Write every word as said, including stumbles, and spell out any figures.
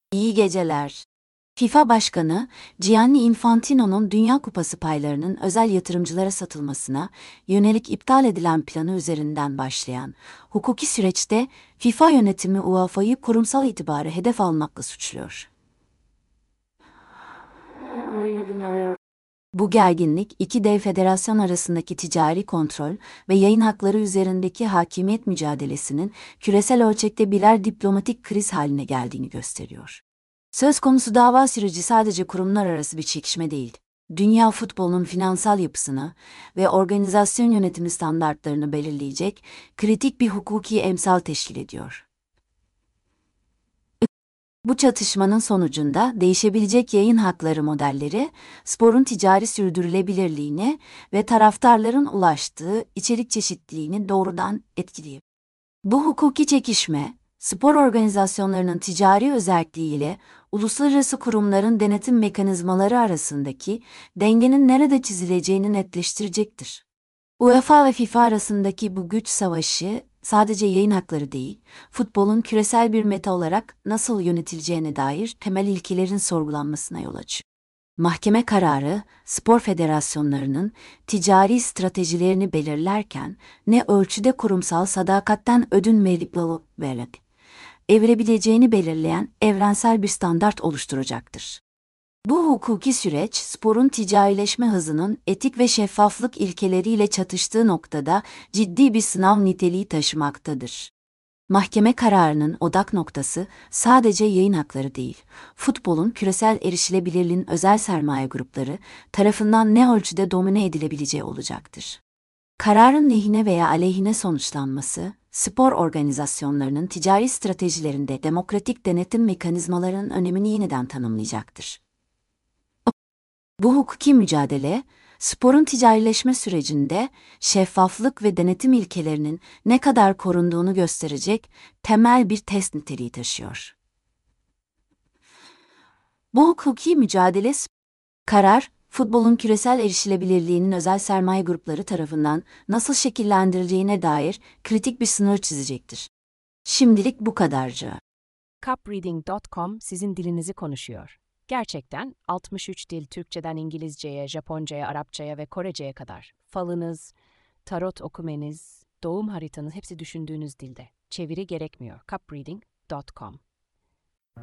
İyi geceler. FIFA Başkanı Gianni Infantino'nun Dünya Kupası paylarının özel yatırımcılara satılmasına yönelik iptal edilen planı üzerinden başlayan hukuki süreçte FIFA yönetimi U E F A'yı kurumsal itibarı hedef almakla suçluyor. Bu gerginlik iki dev federasyon arasındaki ticari kontrol ve yayın hakları üzerindeki hakimiyet mücadelesinin küresel ölçekte birer diplomatik kriz haline geldiğini gösteriyor. Söz konusu dava süreci sadece kurumlar arası bir çekişme değil, dünya futbolunun finansal yapısını ve organizasyon yönetimi standartlarını belirleyecek kritik bir hukuki emsal teşkil ediyor. Bu çatışmanın sonucunda değişebilecek yayın hakları modelleri, sporun ticari sürdürülebilirliğini ve taraftarların ulaştığı içerik çeşitliliğini doğrudan etkileyebilir. Bu hukuki çekişme, spor organizasyonlarının ticari özelliğiyle uluslararası kurumların denetim mekanizmaları arasındaki dengenin nerede çizileceğini netleştirecektir. U E F A ve FIFA arasındaki bu güç savaşı sadece yayın hakları değil, futbolun küresel bir meta olarak nasıl yönetileceğine dair temel ilkelerin sorgulanmasına yol açıyor. Mahkeme kararı, spor federasyonlarının ticari stratejilerini belirlerken ne ölçüde kurumsal sadakatten ödün vererek evirebileceğini belirleyen evrensel bir standart oluşturacaktır. Bu hukuki süreç, sporun ticarileşme hızının etik ve şeffaflık ilkeleriyle çatıştığı noktada ciddi bir sınav niteliği taşımaktadır. Mahkeme kararının odak noktası sadece yayın hakları değil, futbolun küresel erişilebilirliğin özel sermaye grupları tarafından ne ölçüde domine edilebileceği olacaktır. Kararın lehine veya aleyhine sonuçlanması, spor organizasyonlarının ticari stratejilerinde demokratik denetim mekanizmalarının önemini yeniden tanımlayacaktır. Bu hukuki mücadele, sporun ticarileşme sürecinde şeffaflık ve denetim ilkelerinin ne kadar korunduğunu gösterecek temel bir test niteliği taşıyor. Bu hukuki mücadele, karar, futbolun küresel erişilebilirliğinin özel sermaye grupları tarafından nasıl şekillendirileceğine dair kritik bir sınır çizecektir. Şimdilik bu kadarcık. cup reading nokta com sizin dilinizi konuşuyor. Gerçekten altmış üç dil, Türkçeden İngilizceye, Japoncaya, Arapçaya ve Korece'ye kadar. Falınız, tarot okumenız, doğum haritanız hepsi düşündüğünüz dilde. Çeviri gerekmiyor. cup reading nokta com